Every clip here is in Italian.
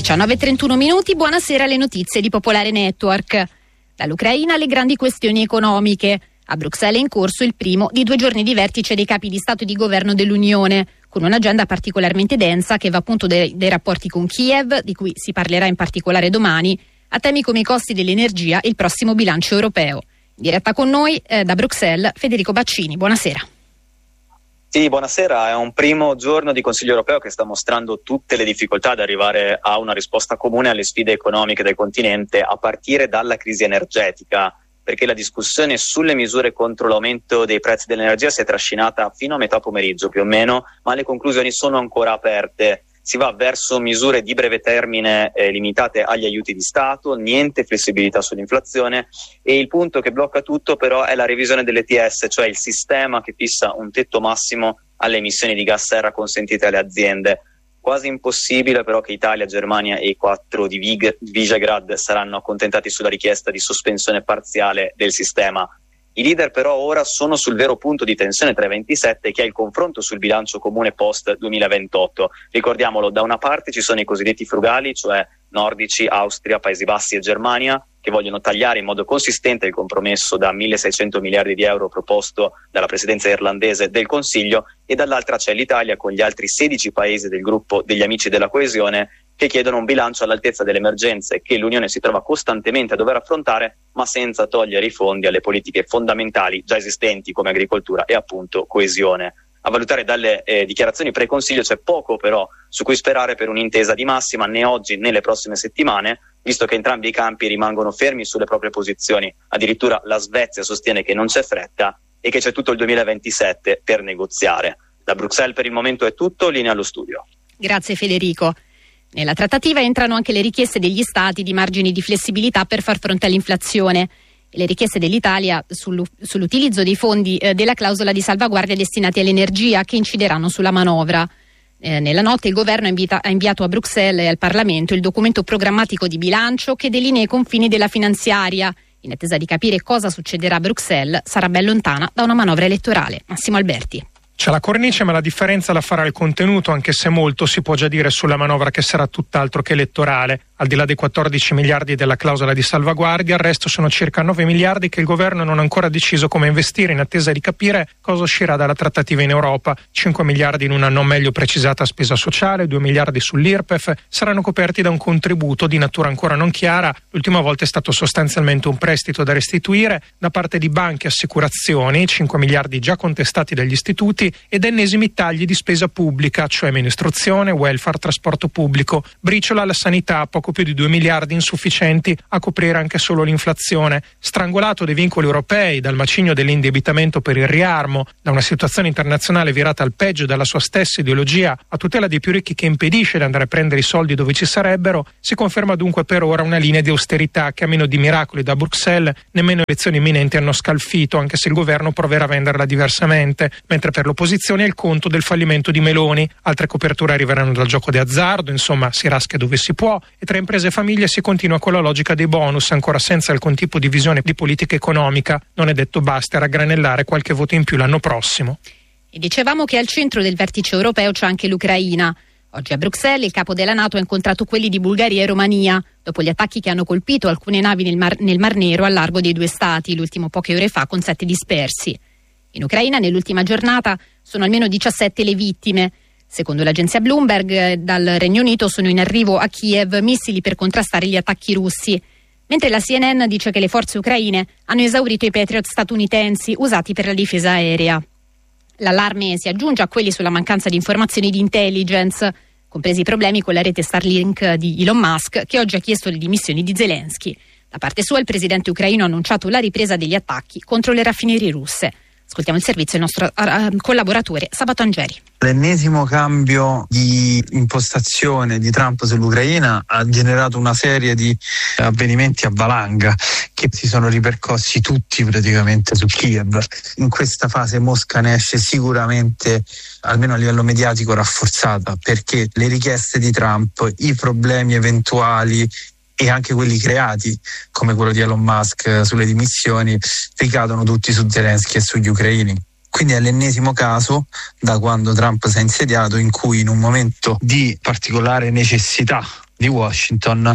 19:31, buonasera, le notizie di Popolare Network. Dall'Ucraina alle grandi questioni economiche. A Bruxelles è in corso il primo di 2 giorni di vertice dei capi di Stato e di Governo dell'Unione, con un'agenda particolarmente densa che va appunto dei rapporti con Kiev, di cui si parlerà in particolare domani, a temi come i costi dell'energia e il prossimo bilancio europeo. In diretta con noi da Bruxelles Federico Baccini, buonasera. Sì, buonasera. È un primo giorno di Consiglio europeo che sta mostrando tutte le difficoltà ad arrivare a una risposta comune alle sfide economiche del continente, a partire dalla crisi energetica, perché la discussione sulle misure contro l'aumento dei prezzi dell'energia si è trascinata fino a metà pomeriggio più o meno, ma le conclusioni sono ancora aperte. Si va verso misure di breve termine limitate agli aiuti di Stato, niente flessibilità sull'inflazione, e il punto che blocca tutto però è la revisione dell'ETS, cioè il sistema che fissa un tetto massimo alle emissioni di gas serra consentite alle aziende. Quasi impossibile però che Italia, Germania e i 4 di Visegrad saranno accontentati sulla richiesta di sospensione parziale del sistema. I leader però ora sono sul vero punto di tensione tra i 27, che è il confronto sul bilancio comune post 2028. Ricordiamolo, da una parte ci sono i cosiddetti frugali, cioè nordici, Austria, Paesi Bassi e Germania, che vogliono tagliare in modo consistente il compromesso da 1.600 miliardi di euro proposto dalla presidenza irlandese del Consiglio, e dall'altra c'è l'Italia con gli altri 16 paesi del gruppo degli amici della coesione, che chiedono un bilancio all'altezza delle emergenze che l'Unione si trova costantemente a dover affrontare, ma senza togliere i fondi alle politiche fondamentali già esistenti come agricoltura e appunto coesione. A valutare dalle dichiarazioni pre-Consiglio c'è poco però su cui sperare per un'intesa di massima, né oggi né le prossime settimane, visto che entrambi i campi rimangono fermi sulle proprie posizioni. Addirittura la Svezia sostiene che non c'è fretta e che c'è tutto il 2027 per negoziare. Da Bruxelles per il momento è tutto, linea allo studio. Grazie Federico. Nella trattativa entrano anche le richieste degli Stati di margini di flessibilità per far fronte all'inflazione e le richieste dell'Italia sull'utilizzo dei fondi della clausola di salvaguardia destinati all'energia, che incideranno sulla manovra. Nella notte il governo ha inviato a Bruxelles e al Parlamento il documento programmatico di bilancio che delinea i confini della finanziaria. In attesa di capire cosa succederà a Bruxelles, sarà ben lontana da una manovra elettorale. Massimo Alberti. C'è la cornice, ma la differenza la farà il contenuto, anche se molto si può già dire sulla manovra, che sarà tutt'altro che elettorale. Al di là dei 14 miliardi della clausola di salvaguardia, il resto sono circa 9 miliardi che il governo non ha ancora deciso come investire, in attesa di capire cosa uscirà dalla trattativa in Europa. 5 miliardi in una non meglio precisata spesa sociale, 2 miliardi sull'IRPEF saranno coperti da un contributo di natura ancora non chiara. L'ultima volta è stato sostanzialmente un prestito da restituire da parte di banche e assicurazioni, 5 miliardi già contestati dagli istituti, ed ennesimi tagli di spesa pubblica, cioè meno istruzione, welfare, trasporto pubblico, briciola alla sanità, poco più di 2 miliardi insufficienti a coprire anche solo l'inflazione, strangolato dai vincoli europei, dal macigno dell'indebitamento per il riarmo, da una situazione internazionale virata al peggio dalla sua stessa ideologia a tutela dei più ricchi che impedisce di andare a prendere i soldi dove ci sarebbero. Si conferma dunque per ora una linea di austerità che, a meno di miracoli da Bruxelles, nemmeno elezioni imminenti hanno scalfito, anche se il governo proverà a venderla diversamente, mentre per l'opposizione è il conto del fallimento di Meloni. Altre coperture arriveranno dal gioco d'azzardo, insomma si rasca dove si può, e tra imprese e famiglie si continua con la logica dei bonus, ancora senza alcun tipo di visione di politica economica. Non è detto basta raggranellare qualche voto in più l'anno prossimo. E dicevamo che al centro del vertice europeo c'è anche l'Ucraina. Oggi a Bruxelles il capo della NATO ha incontrato quelli di Bulgaria e Romania, dopo gli attacchi che hanno colpito alcune navi nel Mar Nero al largo dei 2 stati, l'ultimo poche ore fa, con 7 dispersi. In Ucraina nell'ultima giornata sono almeno 17 le vittime. Secondo l'agenzia Bloomberg, dal Regno Unito sono in arrivo a Kiev missili per contrastare gli attacchi russi, mentre la CNN dice che le forze ucraine hanno esaurito i Patriot statunitensi usati per la difesa aerea. L'allarme si aggiunge a quelli sulla mancanza di informazioni di intelligence, compresi i problemi con la rete Starlink di Elon Musk, che oggi ha chiesto le dimissioni di Zelensky. Da parte sua il presidente ucraino ha annunciato la ripresa degli attacchi contro le raffinerie russe. Ascoltiamo il servizio del nostro collaboratore Sabato Angeri. L'ennesimo cambio di impostazione di Trump sull'Ucraina ha generato una serie di avvenimenti a valanga che si sono ripercossi tutti praticamente su Kiev. In questa fase Mosca ne esce sicuramente, almeno a livello mediatico, rafforzata, perché le richieste di Trump, i problemi eventuali e anche quelli creati, come quello di Elon Musk sulle dimissioni, ricadono tutti su Zelensky e sugli ucraini. Quindi è l'ennesimo caso da quando Trump si è insediato in cui in un momento di particolare necessità di Washington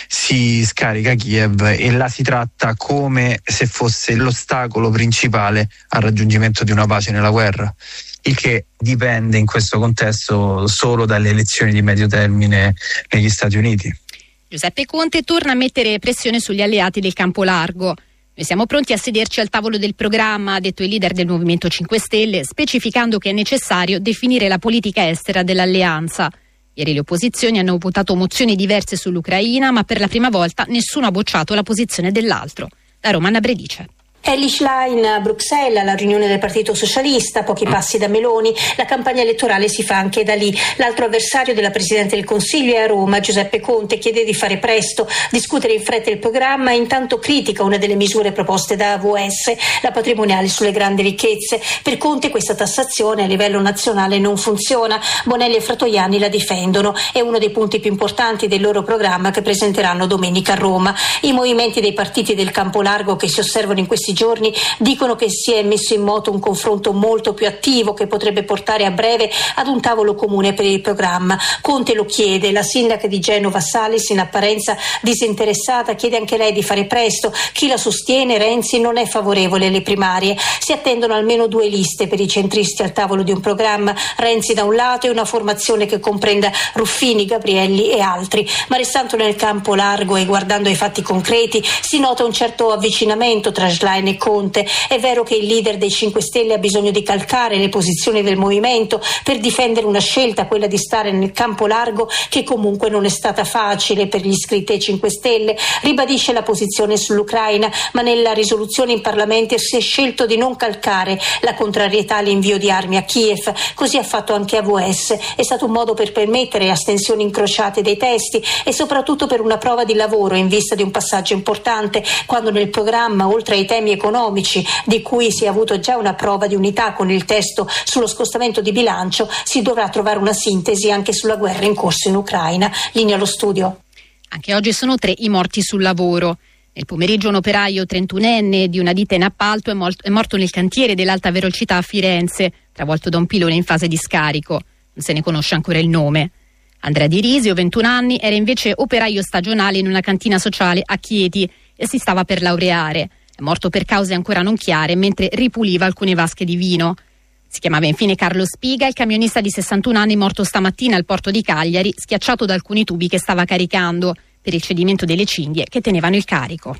si scarica Kiev e la si tratta come se fosse l'ostacolo principale al raggiungimento di una pace nella guerra, il che dipende in questo contesto solo dalle elezioni di medio termine negli Stati Uniti. Giuseppe Conte torna a mettere pressione sugli alleati del campo largo. Noi siamo pronti a sederci al tavolo del programma, ha detto il leader del Movimento 5 Stelle, specificando che è necessario definire la politica estera dell'alleanza. Ieri le opposizioni hanno votato mozioni diverse sull'Ucraina, ma per la prima volta nessuno ha bocciato la posizione dell'altro. Da Roma Anna Bredice. Elly Schlein a Bruxelles alla riunione del Partito Socialista, pochi passi da Meloni, la campagna elettorale si fa anche da lì. L'altro avversario della Presidente del Consiglio è a Roma, Giuseppe Conte, chiede di fare presto, discutere in fretta il programma e intanto critica una delle misure proposte da AVS, la patrimoniale sulle grandi ricchezze. Per Conte questa tassazione a livello nazionale non funziona, Bonelli e Fratoianni la difendono, è uno dei punti più importanti del loro programma che presenteranno domenica a Roma. I movimenti dei partiti del campo largo che si osservano in questi giorni dicono che si è messo in moto un confronto molto più attivo che potrebbe portare a breve ad un tavolo comune per il programma. Conte lo chiede, la sindaca di Genova Salis, in apparenza disinteressata, chiede anche lei di fare presto. Chi la sostiene, Renzi, non è favorevole alle primarie. Si attendono almeno 2 liste per i centristi al tavolo di un programma, Renzi da un lato e una formazione che comprenda Ruffini, Gabrielli e altri. Ma restando nel campo largo e guardando ai fatti concreti, si nota un certo avvicinamento tra Schlein e Conte. È vero che il leader dei 5 Stelle ha bisogno di calcare le posizioni del movimento per difendere una scelta, quella di stare nel campo largo, che comunque non è stata facile per gli iscritti ai 5 Stelle. Ribadisce la posizione sull'Ucraina, ma nella risoluzione in Parlamento si è scelto di non calcare la contrarietà all'invio di armi a Kiev. Così ha fatto anche AVS. È stato un modo per permettere astensioni incrociate dei testi e soprattutto per una prova di lavoro in vista di un passaggio importante, quando nel programma, oltre ai temi economici, di cui si è avuto già una prova di unità con il testo sullo scostamento di bilancio, si dovrà trovare una sintesi anche sulla guerra in corso in Ucraina. Linea allo studio. Anche oggi sono 3 i morti sul lavoro. Nel pomeriggio un operaio 31enne di una ditta in appalto è morto nel cantiere dell'alta velocità a Firenze, travolto da un pilone in fase di scarico. Non se ne conosce ancora il nome. Andrea Di Risio, 21 anni, era invece operaio stagionale in una cantina sociale a Chieti e si stava per laureare. È morto per cause ancora non chiare mentre ripuliva alcune vasche di vino. Si chiamava infine Carlo Spiga, il camionista di 61 anni morto stamattina al porto di Cagliari, schiacciato da alcuni tubi che stava caricando per il cedimento delle cinghie che tenevano il carico.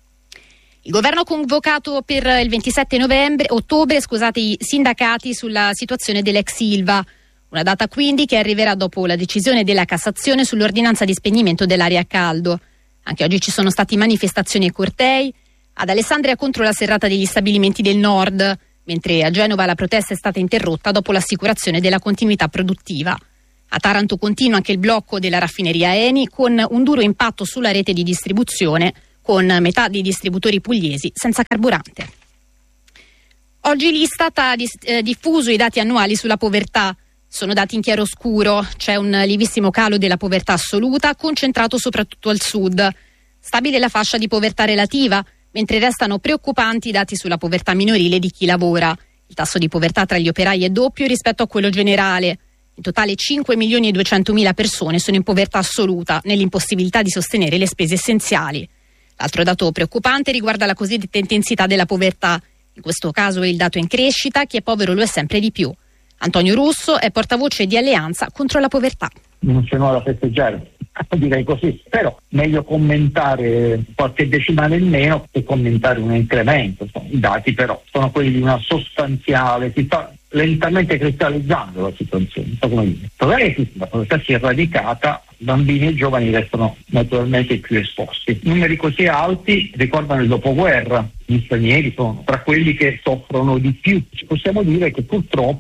Il governo ha convocato per il 27 ottobre i sindacati sulla situazione dell'ex Ilva. Una data quindi che arriverà dopo la decisione della Cassazione sull'ordinanza di spegnimento dell'aria a caldo. Anche oggi ci sono stati manifestazioni e cortei. Ad Alessandria contro la serrata degli stabilimenti del nord, mentre a Genova la protesta è stata interrotta dopo l'assicurazione della continuità produttiva. A Taranto continua anche il blocco della raffineria Eni, con un duro impatto sulla rete di distribuzione, con metà dei distributori pugliesi senza carburante. Oggi l'Istat ha diffuso i dati annuali sulla povertà. Sono dati in chiaroscuro, c'è un lievissimo calo della povertà assoluta, concentrato soprattutto al sud. Stabile la fascia di povertà relativa, mentre restano preoccupanti i dati sulla povertà minorile di chi lavora. Il tasso di povertà tra gli operai è doppio rispetto a quello generale. In totale 5.200.000 persone sono in povertà assoluta, nell'impossibilità di sostenere le spese essenziali. L'altro dato preoccupante riguarda la cosiddetta intensità della povertà. In questo caso il dato è in crescita, chi è povero lo è sempre di più. Antonio Russo è portavoce di Alleanza contro la povertà. Non c'è nulla da festeggiare, direi così, però meglio commentare qualche decimale in meno che commentare un incremento. I dati però sono quelli di una sostanziale, si sta lentamente cristallizzando la situazione. Il problema è che la povertà si è radicata, bambini e giovani restano naturalmente più esposti. Numeri così alti ricordano il dopoguerra, gli stranieri sono tra quelli che soffrono di più. Possiamo dire che purtroppo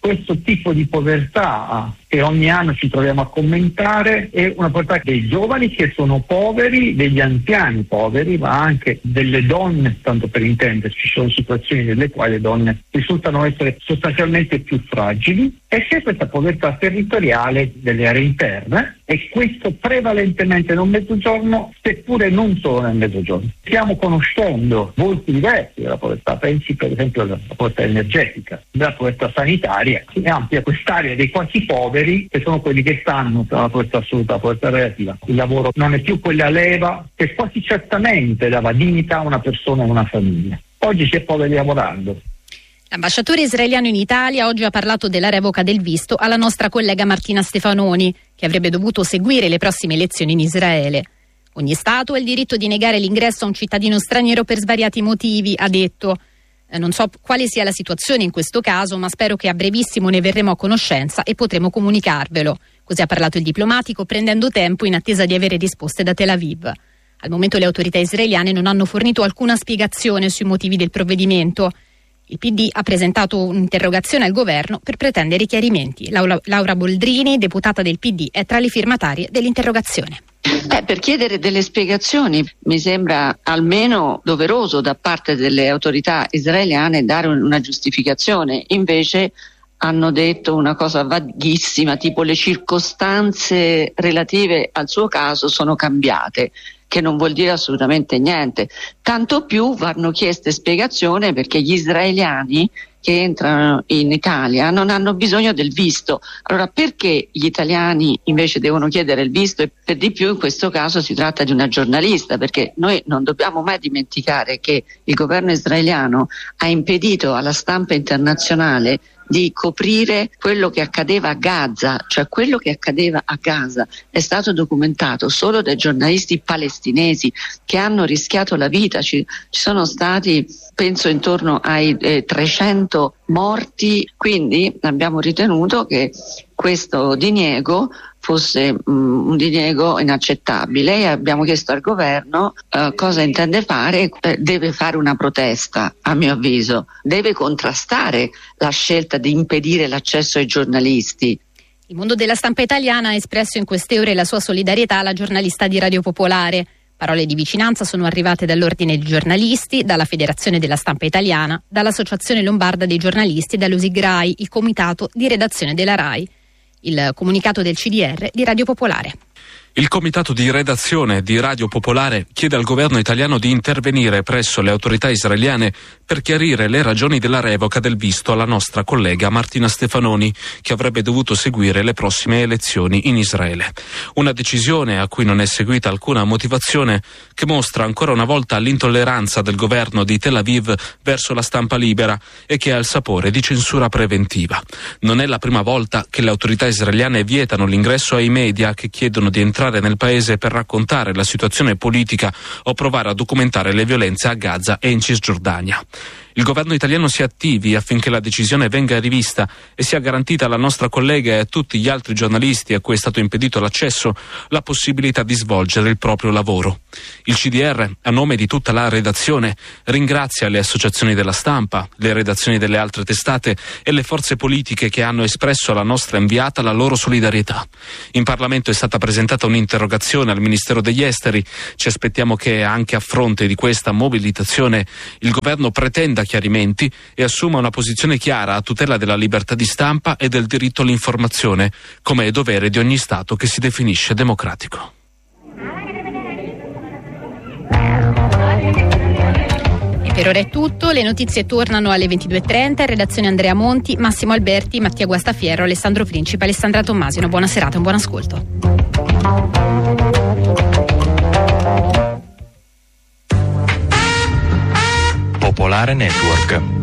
questo tipo di povertà che ogni anno ci troviamo a commentare è una povertà dei giovani che sono poveri, degli anziani poveri, ma anche delle donne, tanto per intenderci. Ci sono situazioni nelle quali le donne risultano essere sostanzialmente più fragili, e c'è questa povertà territoriale delle aree interne, e questo prevalentemente nel Mezzogiorno, seppure non solo nel Mezzogiorno. Stiamo conoscendo volti diversi della povertà, pensi per esempio alla povertà energetica, della povertà sanitaria. Si amplia quest'area dei quasi poveri, che sono quelli che stanno tra la povertà assoluta e la povertà relativa. Il lavoro non è più quella leva che quasi certamente dava dignità a una persona e a una famiglia. Oggi si è poveri lavorando. L'ambasciatore israeliano in Italia oggi ha parlato della revoca del visto alla nostra collega Martina Stefanoni, che avrebbe dovuto seguire le prossime elezioni in Israele. Ogni Stato ha il diritto di negare l'ingresso a un cittadino straniero per svariati motivi, ha detto. Non so quale sia la situazione in questo caso, ma spero che a brevissimo ne verremo a conoscenza e potremo comunicarvelo. Così ha parlato il diplomatico, prendendo tempo in attesa di avere risposte da Tel Aviv. Al momento le autorità israeliane non hanno fornito alcuna spiegazione sui motivi del provvedimento. Il PD ha presentato un'interrogazione al governo per pretendere chiarimenti. Laura Boldrini, deputata del PD, è tra le firmatarie dell'interrogazione. Per chiedere delle spiegazioni mi sembra almeno doveroso da parte delle autorità israeliane dare una giustificazione. Invece hanno detto una cosa vaghissima, tipo le circostanze relative al suo caso sono cambiate, che non vuol dire assolutamente niente. Tanto più vanno chieste spiegazioni perché gli israeliani che entrano in Italia non hanno bisogno del visto. Allora perché gli italiani invece devono chiedere il visto? E per di più in questo caso si tratta di una giornalista, perché noi non dobbiamo mai dimenticare che il governo israeliano ha impedito alla stampa internazionale di coprire quello che accadeva a Gaza, cioè quello che accadeva a Gaza è stato documentato solo dai giornalisti palestinesi che hanno rischiato la vita. Ci sono stati, penso, intorno ai 300 morti, quindi abbiamo ritenuto che questo diniego fosse un diniego inaccettabile e abbiamo chiesto al governo cosa intende fare. Deve fare una protesta, a mio avviso, deve contrastare la scelta di impedire l'accesso ai giornalisti. Il mondo della stampa italiana ha espresso in queste ore la sua solidarietà alla giornalista di Radio Popolare. Parole di vicinanza sono arrivate dall'Ordine dei giornalisti, dalla Federazione della Stampa Italiana, dall'Associazione Lombarda dei giornalisti e dall'USIGRAI, il comitato di redazione della RAI. Il comunicato del CDR di Radio Popolare. Il comitato di redazione di Radio Popolare chiede al governo italiano di intervenire presso le autorità israeliane per chiarire le ragioni della revoca del visto alla nostra collega Martina Stefanoni, che avrebbe dovuto seguire le prossime elezioni in Israele. Una decisione a cui non è seguita alcuna motivazione, che mostra ancora una volta l'intolleranza del governo di Tel Aviv verso la stampa libera e che ha il sapore di censura preventiva. Non è la prima volta che le autorità israeliane vietano l'ingresso ai media che chiedono di entrare nel paese per raccontare la situazione politica o provare a documentare le violenze a Gaza e in Cisgiordania. Il governo italiano si attivi affinché la decisione venga rivista e sia garantita alla nostra collega e a tutti gli altri giornalisti a cui è stato impedito l'accesso la possibilità di svolgere il proprio lavoro. Il CDR, a nome di tutta la redazione, ringrazia le associazioni della stampa, le redazioni delle altre testate e le forze politiche che hanno espresso alla nostra inviata la loro solidarietà. In Parlamento è stata presentata un'interrogazione al Ministero degli Esteri. Ci aspettiamo che anche a fronte di questa mobilitazione il governo pretenda chiarimenti e assuma una posizione chiara a tutela della libertà di stampa e del diritto all'informazione, come è dovere di ogni Stato che si definisce democratico. E per ora è tutto, le notizie tornano alle 22.30, in redazione Andrea Monti, Massimo Alberti, Mattia Guastafiero, Alessandro Principe, Alessandra Tommasino. Buona serata e un buon ascolto. Popolare Network.